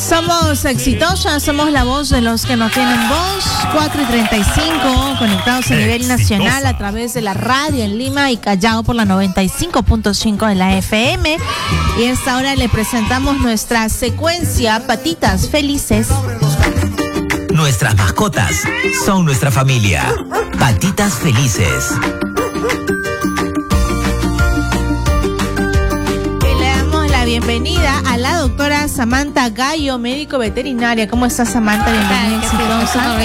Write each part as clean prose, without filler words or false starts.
Somos exitosas, somos la voz de los que no tienen voz. 4:35, conectados a nivel nacional a través de la radio en Lima y Callao por la 95.5 de la FM. Y a esta hora le presentamos nuestra secuencia Patitas Felices. Nuestras mascotas son nuestra familia. Patitas Felices. Bienvenida a la doctora Samantha Gallo, médico veterinaria. ¿Cómo estás, Samantha? Bienvenida. Todo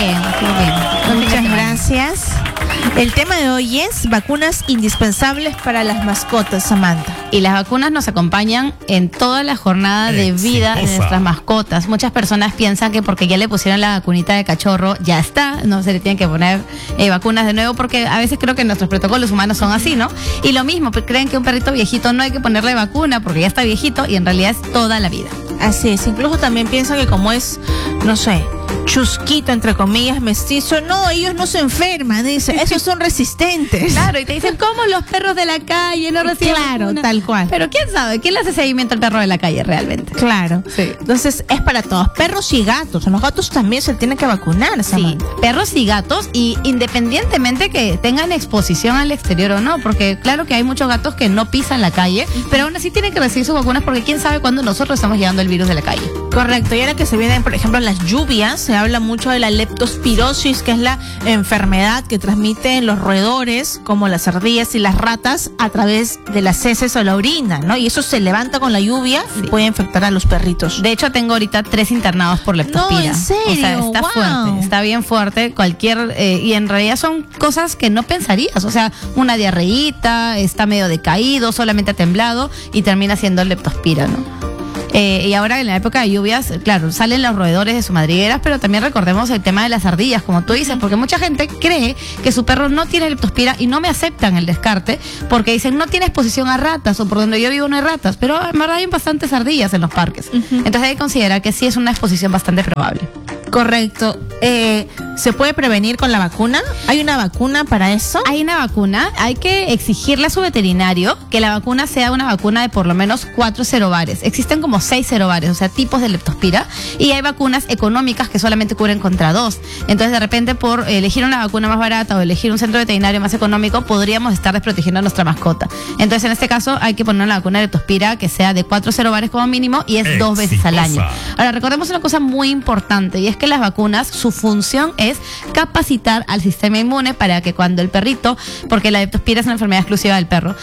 bien. Muchas gracias. El tema de hoy es vacunas indispensables para las mascotas, Samantha. Y las vacunas nos acompañan en toda la jornada de vida de nuestras mascotas. Muchas personas piensan que porque ya le pusieron la vacunita de cachorro, ya está, no se le tienen que poner vacunas de nuevo, porque a veces creo que nuestros protocolos humanos son así, ¿no? Y lo mismo, creen que un perrito viejito no hay que ponerle vacuna porque ya está viejito, y en realidad es toda la vida. Así es, incluso también piensan que como es, no sé, chusquito, entre comillas, mestizo, no, ellos no se enferman, dice, esos son resistentes. Claro, y te dicen, ¿cómo los perros de la calle no reciben vacuna? Tal cual. Pero quién sabe, ¿quién le hace seguimiento al perro de la calle realmente? Claro. Sí. Entonces, es para todos, perros y gatos. Los gatos también se tienen que vacunar, Samantha. Sí, perros y gatos, y independientemente que tengan exposición al exterior o no, porque claro que hay muchos gatos que no pisan la calle, pero aún así tienen que recibir sus vacunas, porque quién sabe cuándo nosotros estamos llevando el virus de la calle. Correcto, y ahora que se vienen, por ejemplo, las lluvias, se habla mucho de la leptospirosis, que es la enfermedad que transmiten los roedores, como las ardillas y las ratas, a través de las heces o la orina, ¿no? Y eso se levanta con la lluvia y puede infectar a los perritos. De hecho, tengo ahorita 3 internados por leptospira. No, ¿en serio? O sea, está fuerte, está bien fuerte. Y en realidad son cosas que no pensarías. O sea, una diarreíta, está medio decaído, solamente ha temblado y termina siendo leptospira, ¿no? Y ahora en la época de lluvias, claro, salen los roedores de sus madrigueras, pero también recordemos el tema de las ardillas, como tú dices, porque mucha gente cree que su perro no tiene leptospira y no me aceptan el descarte, porque dicen, no tiene exposición a ratas, o por donde yo vivo no hay ratas, pero en verdad hay bastantes ardillas en los parques. Entonces hay que considerar que sí es una exposición bastante probable. Correcto. ¿Se puede prevenir con la vacuna? ¿Hay una vacuna para eso? Hay una vacuna. Hay que exigirle a su veterinario que la vacuna sea una vacuna de por lo menos 4 serovares. Existen como 6 serovares, o sea, tipos de leptospira. Y hay vacunas económicas que solamente cubren contra 2. Entonces, de repente, por elegir una vacuna más barata o elegir un centro veterinario más económico, podríamos estar desprotegiendo a nuestra mascota. Entonces, en este caso, hay que poner una vacuna de leptospira que sea de 4 serovares como mínimo y es 2 veces al año. Ahora, recordemos una cosa muy importante, y es que las vacunas, su función es capacitar al sistema inmune para que cuando el perrito, porque la leptospira es una enfermedad exclusiva del perro,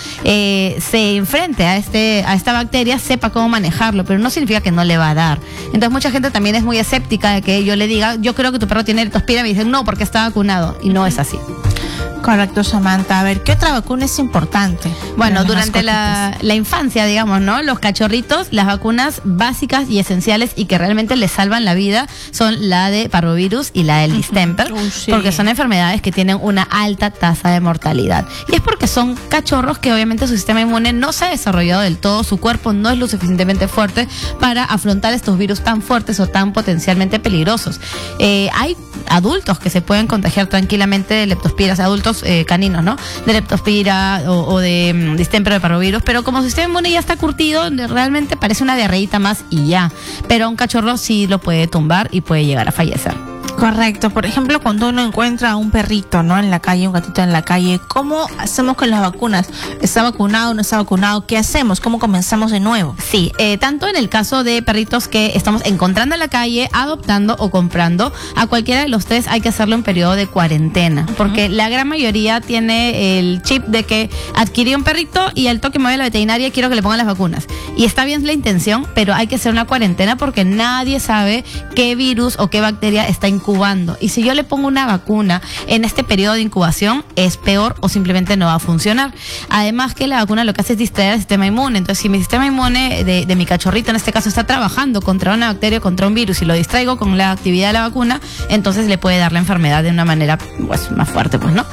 se enfrente a esta bacteria, sepa cómo manejarlo, pero no significa que no le va a dar. Entonces mucha gente también es muy escéptica de que yo le diga, yo creo que tu perro tiene leptospira, y me dicen, no, porque está vacunado, y no es así. Correcto, Samantha. A ver, ¿qué otra vacuna es importante? Bueno, durante la infancia, digamos, ¿no? Los cachorritos, las vacunas básicas y esenciales y que realmente les salvan la vida son la de parvovirus y la del distemper, porque son enfermedades que tienen una alta tasa de mortalidad. Y es porque son cachorros que obviamente su sistema inmune no se ha desarrollado del todo, su cuerpo no es lo suficientemente fuerte para afrontar estos virus tan fuertes o tan potencialmente peligrosos. Hay adultos que se pueden contagiar tranquilamente de leptospira, adultos caninos, ¿no? De leptospira o de distemper de parvovirus, pero como su sistema inmune ya está curtido, realmente parece una diarreíta más y ya. Pero un cachorro sí lo puede tumbar y puede llegar a fallecer. Correcto. Por ejemplo, cuando uno encuentra a un perrito, ¿no? En la calle, un gatito en la calle, ¿cómo hacemos con las vacunas? ¿Está vacunado, no está vacunado? ¿Qué hacemos? ¿Cómo comenzamos de nuevo? Sí, tanto en el caso de perritos que estamos encontrando en la calle, adoptando o comprando, a cualquiera de los 3 hay que hacerlo en periodo de cuarentena, porque la gran mayoría tiene el chip de que adquirí un perrito y al toque me voy a la veterinaria y quiero que le pongan las vacunas. Y está bien la intención, pero hay que hacer una cuarentena porque nadie sabe qué virus o qué bacteria está incubando. Y si yo le pongo una vacuna en este periodo de incubación, es peor o simplemente no va a funcionar. Además que la vacuna lo que hace es distraer al sistema inmune. Entonces, si mi sistema inmune de mi cachorrito en este caso está trabajando contra una bacteria, contra un virus, y lo distraigo con la actividad de la vacuna, entonces le puede dar la enfermedad de una manera pues más fuerte, pues, ¿no?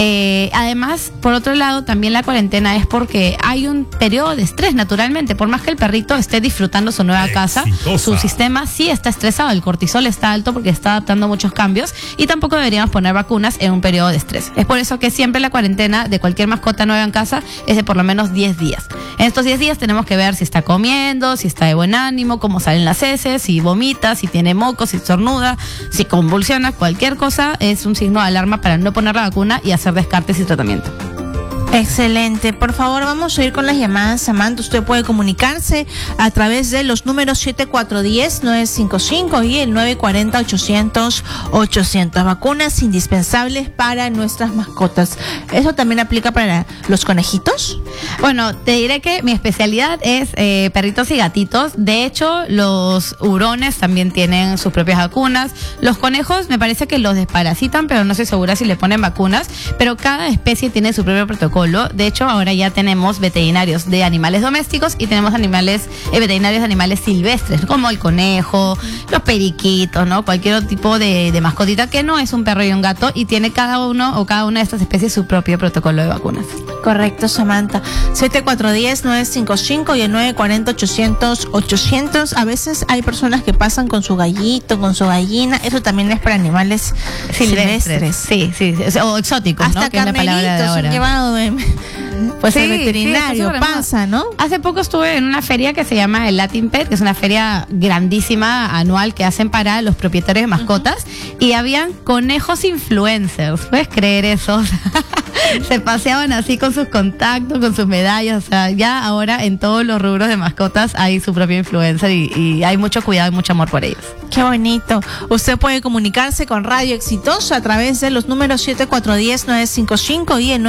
Además, por otro lado, también la cuarentena es porque hay un periodo de estrés naturalmente. Por más que el perrito esté disfrutando su nueva casa, su sistema sí está estresado, el cortisol está alto porque está adaptando afrontando muchos cambios y tampoco deberíamos poner vacunas en un periodo de estrés. Es por eso que siempre la cuarentena de cualquier mascota nueva en casa es de por lo menos 10 días. En estos 10 días tenemos que ver si está comiendo, si está de buen ánimo, cómo salen las heces, si vomita, si tiene mocos, si estornuda, si convulsiona, cualquier cosa es un signo de alarma para no poner la vacuna y hacer descartes y tratamiento. Excelente. Por favor, vamos a ir con las llamadas. Samantha, usted puede comunicarse a través de los números 7410-955 y el 940-800-800. Vacunas indispensables para nuestras mascotas. ¿Eso también aplica para los conejitos? Bueno, te diré que mi especialidad es perritos y gatitos. De hecho, los hurones también tienen sus propias vacunas. Los conejos me parece que los desparasitan, pero no estoy segura si le ponen vacunas. Pero cada especie tiene su propio protocolo. De hecho, ahora ya tenemos veterinarios de animales domésticos y tenemos veterinarios de animales silvestres, como el conejo, los periquitos, ¿no? Cualquier tipo de mascotita que no es un perro y un gato y tiene cada una de estas especies su propio protocolo de vacunas. Correcto, Samantha. 7410-955 y el 940-800-800. A veces hay personas que pasan con su gallito, con su gallina. Eso también es para animales silvestres. Sí, o exóticos, hasta ¿no? Que es la palabra de ahora. Llevado pues el veterinario pasa, ¿no? Hace poco estuve en una feria que se llama el Latin Pet, que es una feria grandísima anual que hacen para los propietarios de mascotas, y habían conejos influencers. ¿Puedes creer eso? Se paseaban así con sus contactos, con sus medallas. O sea, ya ahora en todos los rubros de mascotas hay su propio influencer y hay mucho cuidado y mucho amor por ellos. Qué bonito. Usted puede comunicarse con Radio Exitosa a través de los números 7410-955 y el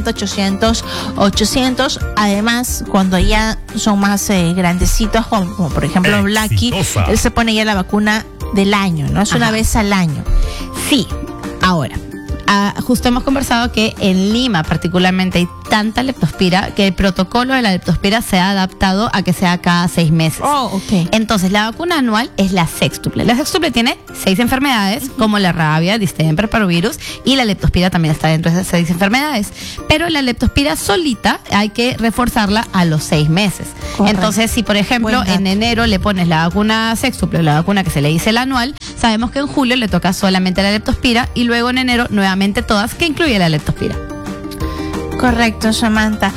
940-800-800. Además, cuando ya son más grandecitos, como por ejemplo Blacky, él se pone ya la vacuna del año, ¿no? Es una vez al año. Sí, ahora. Justo hemos conversado que en Lima particularmente hay tanta leptospira que el protocolo de la leptospira se ha adaptado a que sea cada 6 meses. Oh, ok. Entonces, la vacuna anual es la sextuple. La sextuple tiene 6 enfermedades, como la rabia, distemper, parvovirus, y la leptospira también está dentro de esas 6 enfermedades. Pero la leptospira solita hay que reforzarla a los 6 meses. Correcto. Entonces, si por ejemplo en enero le pones la vacuna sextuple, la vacuna que se le dice la anual, sabemos que en julio le toca solamente la leptospira y luego en enero nuevamente todas, que incluye la leptospira. Correcto, Samantha.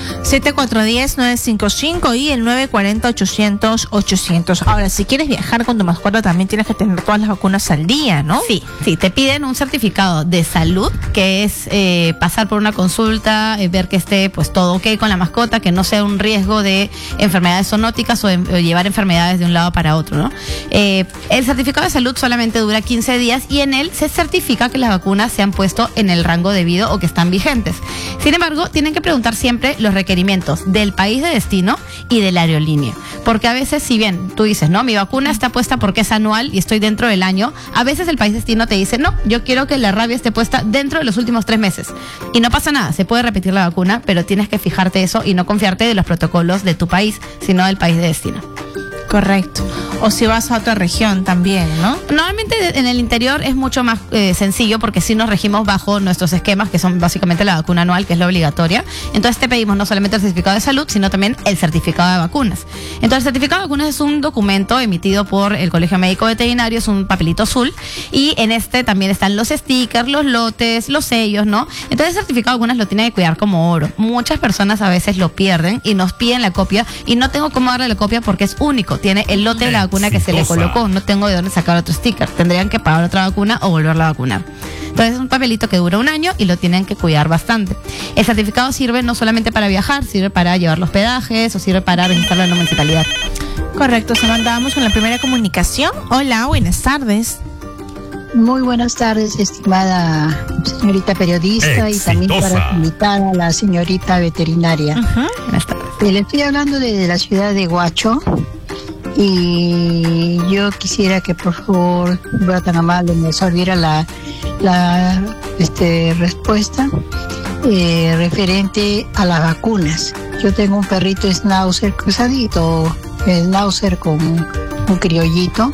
7410-955 y el 940-800-800. Ahora, si quieres viajar con tu mascota, también tienes que tener todas las vacunas al día, ¿no? Sí, te piden un certificado de salud, que es pasar por una consulta, ver que esté pues todo ok con la mascota, que no sea un riesgo de enfermedades zoonóticas o llevar enfermedades de un lado para otro, ¿no? El certificado de salud solamente dura 15 días y en él se certifica que las vacunas se han puesto en el rango debido o que están vigentes. Sin embargo, tienen que preguntar siempre los requerimientos del país de destino y de la aerolínea. Porque a veces, si bien tú dices, no, mi vacuna está puesta porque es anual y estoy dentro del año, a veces el país de destino te dice, no, yo quiero que la rabia esté puesta dentro de los últimos 3 meses. Y no pasa nada, se puede repetir la vacuna, pero tienes que fijarte eso y no confiarte de los protocolos de tu país, sino del país de destino. Correcto. O si vas a otra región también, ¿no? Normalmente en el interior es mucho más sencillo porque sí nos regimos bajo nuestros esquemas, que son básicamente la vacuna anual, que es la obligatoria. Entonces te pedimos no solamente el certificado de salud, sino también el certificado de vacunas. Entonces el certificado de vacunas es un documento emitido por el Colegio Médico Veterinario, es un papelito azul, y en este también están los stickers, los lotes, los sellos, ¿no? Entonces el certificado de vacunas lo tiene que cuidar como oro. Muchas personas a veces lo pierden y nos piden la copia y no tengo cómo darle la copia porque es único. Tiene el lote de la vacuna que se le colocó. No tengo de dónde sacar otro sticker. Tendrían que pagar otra vacuna o volverla a vacunar. Entonces es un papelito que dura 1 año y lo tienen que cuidar bastante. El certificado sirve no solamente para viajar, sirve para llevar los pedajes o sirve para registrarlo en la municipalidad. Correcto, Samantha. Vamos con la primera comunicación. Hola, buenas tardes. Muy buenas tardes, estimada señorita periodista. Exitosa. Y también para invitar a la señorita veterinaria. Buenas tardes. Le estoy hablando de la ciudad de Huacho. Y yo quisiera que por favor, fuera tan amable, me resolviera la respuesta referente a las vacunas. Yo tengo un perrito schnauzer cruzadito, schnauzer con un criollito.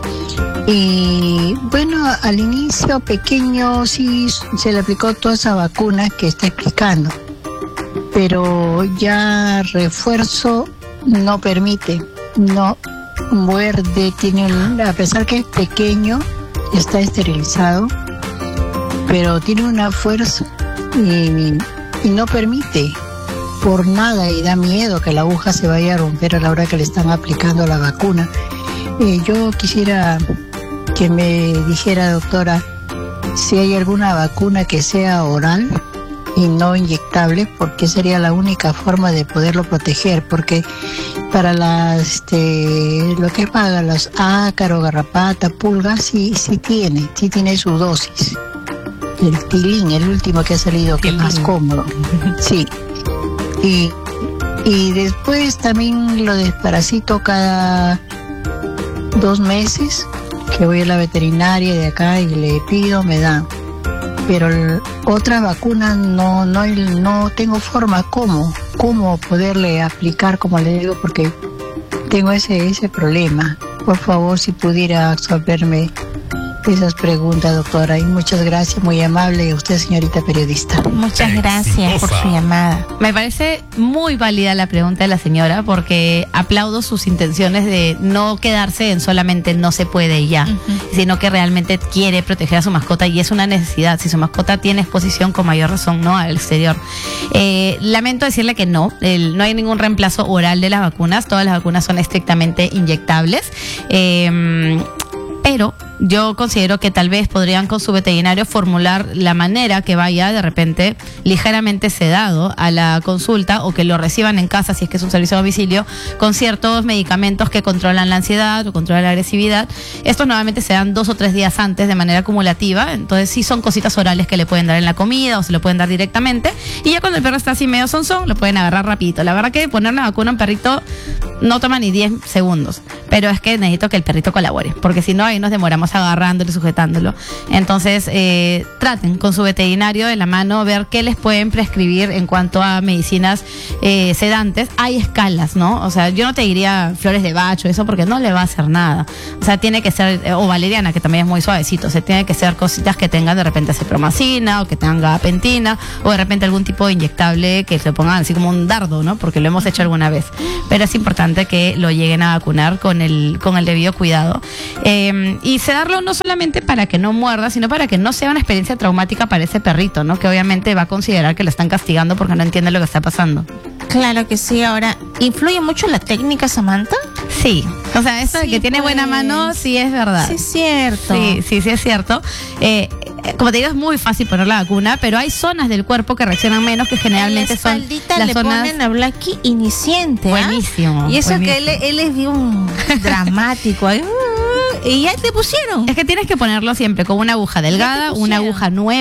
Y bueno, al inicio pequeño sí se le aplicó toda esa vacuna que está explicando, pero ya refuerzo no permite. No muerde, a pesar que es pequeño, está esterilizado, pero tiene una fuerza y no permite por nada, y da miedo que la aguja se vaya a romper a la hora que le están aplicando la vacuna. Yo quisiera que me dijera, doctora, si hay alguna vacuna que sea oral y no inyectable, porque sería la única forma de poderlo proteger, porque para lo que paga los ácaros, garrapata, pulga, sí tiene su dosis. El tilín, el último que ha salido, que es más cómodo. Sí. Y después también lo desparasito cada 2 meses, que voy a la veterinaria de acá y le pido, me da. Pero otra vacuna no tengo forma cómo poderle aplicar, como le digo, porque tengo ese problema. Por favor, si pudiera absolverme esas preguntas, doctora, y muchas gracias, muy amable, y a usted, señorita periodista. Muchas gracias por su llamada. Me parece muy válida la pregunta de la señora, porque aplaudo sus intenciones de no quedarse en solamente no se puede y ya, sino que realmente quiere proteger a su mascota, y es una necesidad. Si su mascota tiene exposición, con mayor razón, no al exterior. Lamento decirle que no hay ningún reemplazo oral de las vacunas. Todas las vacunas son estrictamente inyectables. Pero yo considero que tal vez podrían con su veterinario formular la manera que vaya de repente ligeramente sedado a la consulta, o que lo reciban en casa si es que es un servicio a domicilio, con ciertos medicamentos que controlan la ansiedad o controlan la agresividad. Estos nuevamente se dan 2 o 3 días antes de manera acumulativa, entonces sí son cositas orales que le pueden dar en la comida o se lo pueden dar directamente, y ya cuando el perro está así medio sonzón lo pueden agarrar rapidito. La verdad que poner la vacuna a un perrito no toma ni 10 segundos, pero es que necesito que el perrito colabore, porque si no ahí nos demoramos agarrándolo y sujetándolo. Entonces traten con su veterinario de la mano ver qué les pueden prescribir en cuanto a medicinas sedantes. Hay escalas, ¿no? O sea, yo no te diría flores de bacho, eso, porque no le va a hacer nada. O sea, tiene que ser, o valeriana, que también es muy suavecito. O sea, tiene que ser cositas que tengan de repente cipromacina, o que tengan gabapentina, o de repente algún tipo de inyectable que se pongan así como un dardo, ¿no? Porque lo hemos hecho alguna vez. Pero es importante que lo lleguen a vacunar con el debido cuidado. Y sedarlo no solamente para que no muerda, sino para que no sea una experiencia traumática para ese perrito, ¿no? Que obviamente va a considerar que lo están castigando porque no entiende lo que está pasando. Claro que sí. Ahora, ¿influye mucho la técnica, Samantha? Sí. O sea, esto Sí, de que tiene pues. buena mano, sí es verdad. Sí, es cierto. Sí es cierto. Como te digo, es muy fácil poner la vacuna, pero hay zonas del cuerpo que reaccionan menos, que generalmente son espaldita las le zonas... ponen a Blacky iniciente. Buenísimo. Y eso buenísimo. que él es bien dramático. Y ya te pusieron. Es que tienes que ponerlo siempre con una aguja delgada, una aguja nueva.